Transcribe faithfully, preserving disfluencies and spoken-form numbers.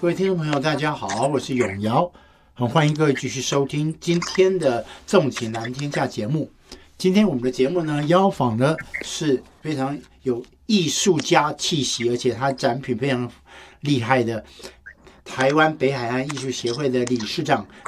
各位听众朋友，大家好，我是永尧，很欢迎各位继续收听今天的纵情南天下节目。今天我们的节目呢，邀访的是非常有艺术家气息，而且他展品非常厉害的台湾北海岸艺术协会的理事长